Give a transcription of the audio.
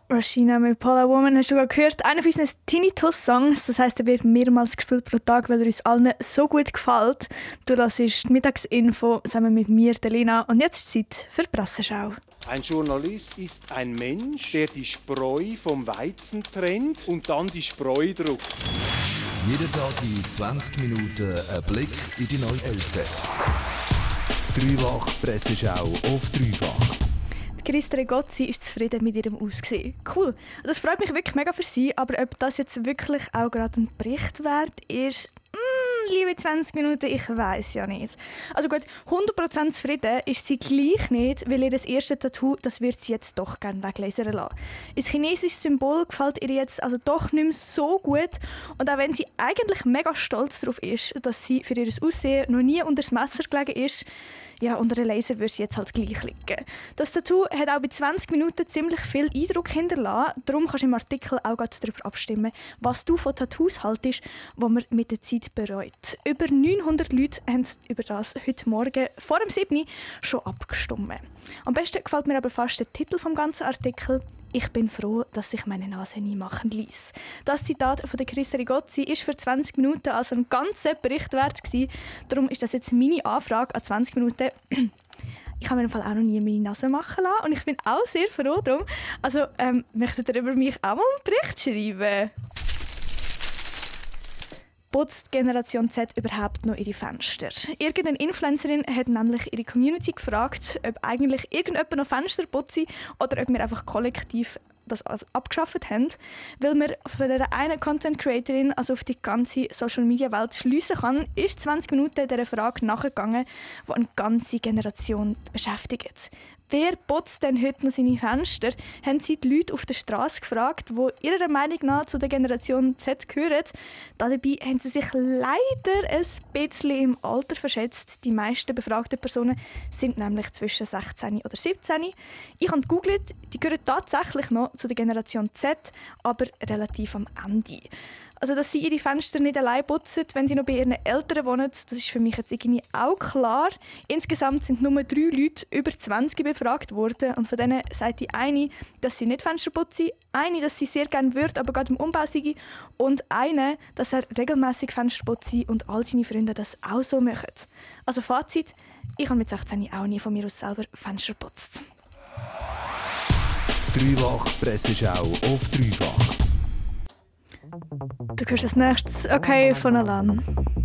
Rashina mit Paula Woman hast du gerade gehört. Einer von unseren Tinnitus-Songs. Das heisst, er wird mehrmals gespielt pro Tag, weil er uns allen so gut gefällt. Du hörst die Mittagsinfo zusammen mit mir, der Lena. Und jetzt ist Zeit für die Presseschau. Ein Journalist ist ein Mensch, der die Spreu vom Weizen trennt und dann die Spreu druckt. Jeden Tag in 20 Minuten ein Blick in die neue LZ. Dreifach Presseschau auf Dreifach. Christa Regozzi ist zufrieden mit ihrem Aussehen. Cool. Das freut mich wirklich mega für sie, aber ob das jetzt wirklich auch gerade ein Bericht wert ist, liebe 20 Minuten, ich weiß ja nicht. Also gut, 100% zufrieden ist sie gleich nicht, weil ihr das erste Tattoo, das wird sie jetzt doch gerne weglasern lassen. Ein chinesisches Symbol gefällt ihr jetzt also doch nicht mehr so gut und auch wenn sie eigentlich mega stolz darauf ist, dass sie für ihr Aussehen noch nie unter das Messer gelegen ist, ja, unter den Laser würde sie jetzt halt gleich liegen. Das Tattoo hat auch bei 20 Minuten ziemlich viel Eindruck hinterlassen. Darum kannst du im Artikel auch darüber abstimmen, was du von Tattoos haltest, die man mit der Zeit bereut. Über 900 Leute haben über das heute Morgen vor dem 7. schon abgestimmt. Am besten gefällt mir aber fast der Titel vom ganzen Artikel. «Ich bin froh, dass sich meine Nase nie machen ließ». Das Zitat von der Christa Regozzi ist für 20 Minuten also ein ganzer Bericht wert gewesen. Darum ist das jetzt meine Anfrage an 20 Minuten. Ich habe mir im Fall auch noch nie meine Nase machen lassen und ich bin auch sehr froh darum. Also möchtet ihr über mich auch mal einen Bericht schreiben? Putzt Generation Z überhaupt noch ihre Fenster? Irgendeine Influencerin hat nämlich ihre Community gefragt, ob eigentlich irgendjemand noch Fenster putzt oder ob wir einfach kollektiv das abgeschafft haben, weil man von dieser einen Content-Creatorin also auf die ganze Social-Media-Welt schliessen kann, ist 20 Minuten dieser Frage nachgegangen, die eine ganze Generation beschäftigt. Wer putzt denn heute noch seine Fenster? Haben sie die Leute auf der Straße gefragt, die ihrer Meinung nach zu der Generation Z gehören. Dabei haben sie sich leider ein bisschen im Alter verschätzt. Die meisten befragten Personen sind nämlich zwischen 16 oder 17. Ich habe gegoogelt, die gehören tatsächlich noch zu der Generation Z, aber relativ am Ende. Also, dass sie ihre Fenster nicht allein putzen, wenn sie noch bei ihren Eltern wohnen, das ist für mich jetzt irgendwie auch klar. Insgesamt sind nur 3 Leute über 20 befragt worden und von denen sagt die eine, dass sie nicht Fenster putzen, eine, dass sie sehr gerne würde, aber gerade im Umbau sei und eine, dass er regelmäßig Fenster putzt und all seine Freunde das auch so machen. Also Fazit, ich habe mit 16 auch nie von mir aus selber Fenster geputzt. Dreifach Presseschau auf Dreifach. Du hörst als nächstes «Okay» von Alan.